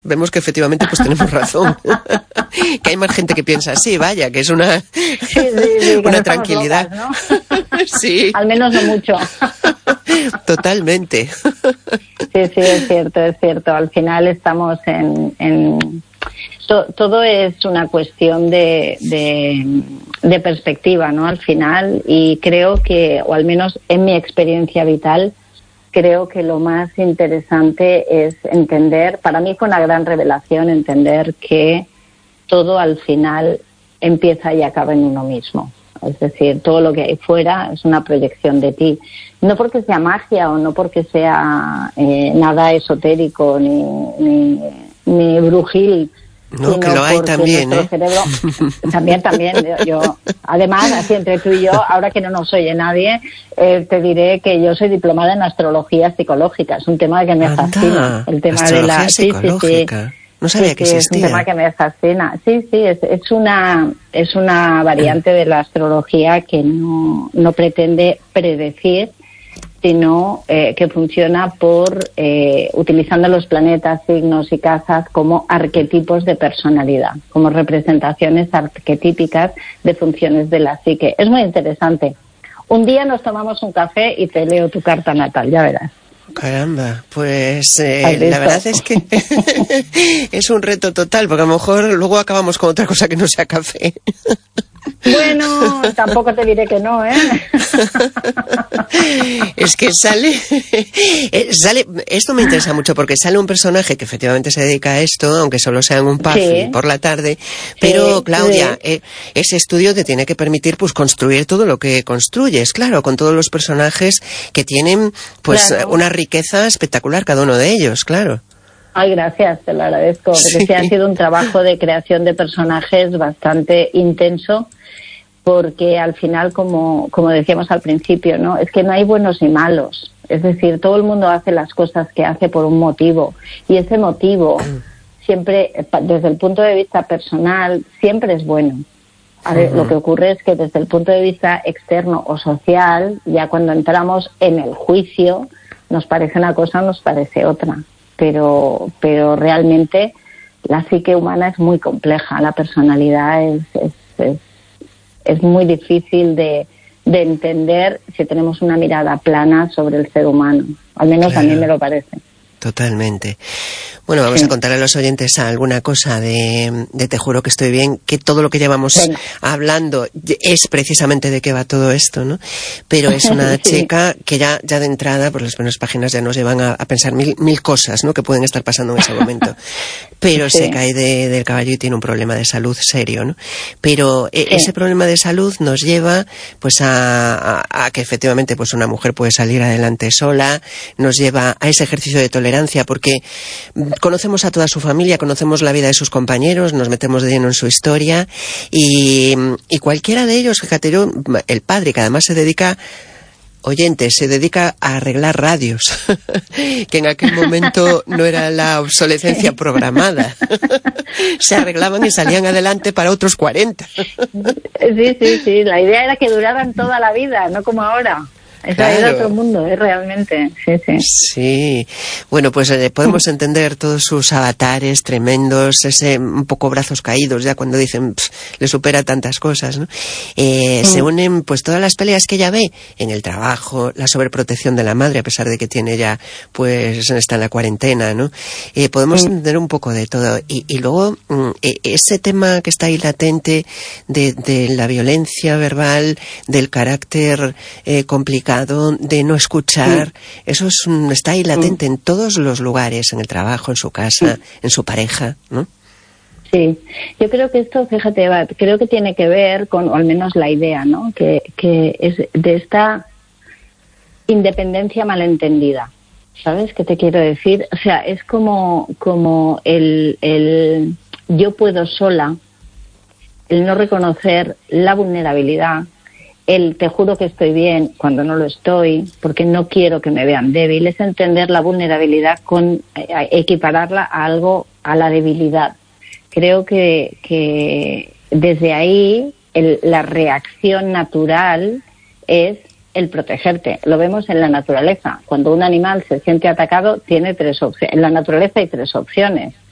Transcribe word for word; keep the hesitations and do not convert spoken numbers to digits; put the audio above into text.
vemos que efectivamente pues tenemos razón. Que hay más gente que piensa así, vaya, que es una, sí, sí, sí, una no tranquilidad. Locas, ¿no? Sí. Al menos no mucho. Totalmente. Sí, sí, es cierto, es cierto. Al final estamos en... en... To, todo es una cuestión de, de, de perspectiva, ¿no? Al final, y creo que, o al menos en mi experiencia vital, creo que lo más interesante es entender, para mí fue una gran revelación entender que todo al final empieza y acaba en uno mismo. Es decir, todo lo que hay fuera es una proyección de ti. No porque sea magia o no porque sea eh, nada esotérico ni, ni, ni brujil. No, que lo hay también, ¿eh? Cerebro, también, también. Yo, además, así entre tú y yo, ahora que no nos oye nadie, eh, te diré que yo soy diplomada en astrología psicológica. Es un tema que me Anda, fascina. El tema astrología de la psicológica. Sí, sí, sí. No sabía sí, que sí, existía. Es un tema que me fascina. Sí, sí, es, es una es una variante de la astrología que no, no pretende predecir, sino eh, que funciona por eh, utilizando los planetas, signos y casas como arquetipos de personalidad, como representaciones arquetípicas de funciones de la psique. Es muy interesante. Un día nos tomamos un café y te leo tu carta natal, ya verás. Caramba, pues eh, la verdad es que es un reto total, porque a lo mejor luego acabamos con otra cosa que no sea café. Bueno, tampoco te diré que no, ¿eh? Es que sale, sale, esto me interesa mucho porque sale un personaje que efectivamente se dedica a esto, aunque solo sea en un pub sí. por la tarde, pero sí, Claudia, sí. Eh, ese estudio te tiene que permitir pues construir todo lo que construyes, claro, con todos los personajes que tienen pues claro. una riqueza espectacular cada uno de ellos, claro. Ay, gracias, te lo agradezco, porque sí. sí ha sido un trabajo de creación de personajes bastante intenso, porque al final, como, como decíamos al principio, ¿no? Es que no hay buenos ni malos. Es decir, todo el mundo hace las cosas que hace por un motivo, y ese motivo siempre, desde el punto de vista personal, siempre es bueno. A ver, uh-huh. Lo que ocurre es que desde el punto de vista externo o social, ya cuando entramos en el juicio, nos parece una cosa o nos parece otra. Pero, pero realmente la psique humana es muy compleja, la personalidad es, es, es, es muy difícil de, de entender si tenemos una mirada plana sobre el ser humano. Al menos claro. A mí me lo parece. Totalmente. Bueno, vamos sí. a contar a los oyentes alguna cosa de, de Te juro que estoy bien, que todo lo que llevamos Venga. hablando es precisamente de qué va todo esto, ¿no? Pero es una sí. chica que ya, ya de entrada, por las primeras páginas ya nos llevan a, a pensar mil, mil cosas, ¿no? Que pueden estar pasando en ese momento. Pero sí. se cae de, del caballo y tiene un problema de salud serio, ¿no? Pero sí. ese problema de salud nos lleva, pues, a, a, a que efectivamente, pues, una mujer puede salir adelante sola, nos lleva a ese ejercicio de tolerancia, porque conocemos a toda su familia, conocemos la vida de sus compañeros, nos metemos de lleno en su historia y, y cualquiera de ellos, fíjate yo, el padre que además se dedica, oyente, se dedica a arreglar radios, que en aquel momento no era la obsolescencia programada, se arreglaban y salían adelante para otros cuarenta. Sí, sí, sí, la idea era que duraran toda la vida, no como ahora. Es claro. de otro mundo, ¿eh? Realmente, sí, sí. Sí, bueno, pues eh, podemos entender todos sus avatares tremendos, ese un poco brazos caídos, ya cuando dicen, pff, le supera tantas cosas, ¿no? Eh, mm. Se unen, pues, todas las peleas que ella ve en el trabajo, la sobreprotección de la madre, a pesar de que tiene ya, pues, está en la cuarentena, ¿no? Eh, podemos mm. entender un poco de todo. Y, y luego, mm, ese tema que está ahí latente de, de la violencia verbal, del carácter eh, complicado, de no escuchar, sí. eso es, está ahí latente sí. en todos los lugares, en el trabajo, en su casa, sí. en su pareja, ¿no? Sí, yo creo que esto, fíjate, Eva, creo que tiene que ver con, o al menos la idea, ¿no? Que, que es de esta independencia malentendida. ¿Sabes qué te quiero decir? O sea, es como, como el, el yo puedo sola, el no reconocer la vulnerabilidad, el te juro que estoy bien cuando no lo estoy, porque no quiero que me vean débil, es entender la vulnerabilidad con eh, equipararla a algo, a la debilidad. Creo que, que desde ahí el, la reacción natural es el protegerte. Lo vemos en la naturaleza. Cuando un animal se siente atacado, tiene tres opciones. En la naturaleza hay tres opciones.